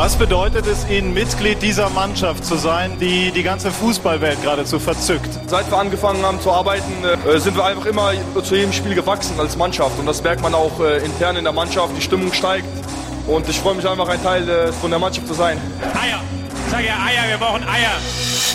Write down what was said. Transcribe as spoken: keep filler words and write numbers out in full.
Was bedeutet es Ihnen, Mitglied dieser Mannschaft zu sein, die die ganze Fußballwelt geradezu verzückt? Seit wir angefangen haben zu arbeiten, äh, sind wir einfach immer zu jedem Spiel gewachsen als Mannschaft. Und das merkt man auch äh, intern in der Mannschaft, die Stimmung steigt. Und ich freue mich einfach, ein Teil äh, von der Mannschaft zu sein. Eier, sag ja Eier, wir brauchen Eier.